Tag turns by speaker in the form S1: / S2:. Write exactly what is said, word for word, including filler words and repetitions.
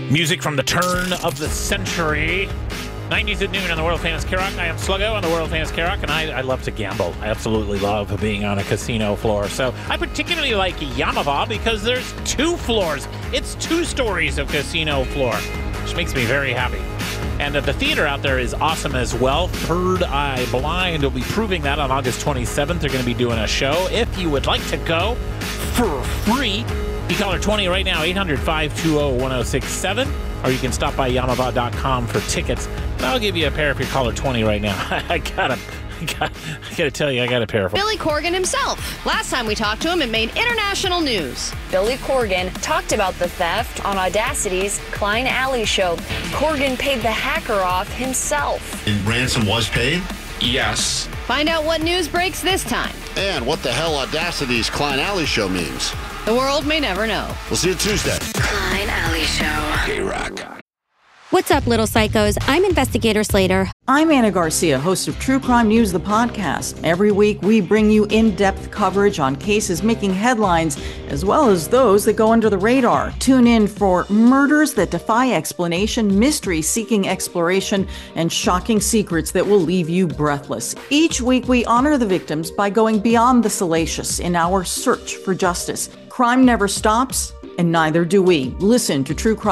S1: Music from the turn of the century. nineties at noon on the world famous K-Rock. I am Sluggo on the world famous K-Rock, and I, I love to gamble. I absolutely love being on a casino floor. So I particularly like Yaamava because there's two floors. It's two stories of casino floor, which makes me very happy. And uh, the theater out there is awesome as well. Third Eye Blind will be proving that on August twenty-seventh. They're going to be doing a show. If you would like to go for free, you call her twenty right now, eight hundred, five two zero, one zero six seven, or you can stop by yaamava dot com for tickets. And I'll give you a pair if you call her twenty right now. I gotta, I gotta, I gotta tell you, I got a pair of them.
S2: Billy Corgan himself. Last time we talked to him, it made international news.
S3: Billy Corgan talked about the theft on Audacity's Klein Alley show. Corgan paid the hacker off himself.
S4: And ransom was paid?
S5: Yes.
S2: Find out what news breaks this time.
S6: And what the hell Audacity's Klein Alley show means.
S2: The world may never know.
S6: We'll see you Tuesday.
S7: Klein Alley Show.
S4: K-Rock.
S8: What's up, little psychos? I'm Investigator Slater.
S9: I'm Anna Garcia, host of True Crime News, the podcast. Every week, we bring you in-depth coverage on cases making headlines, as well as those that go under the radar. Tune in for murders that defy explanation, mystery-seeking exploration, and shocking secrets that will leave you breathless. Each week, we honor the victims by going beyond the salacious in our search for justice. Crime never stops, and neither do we. Listen to True Crime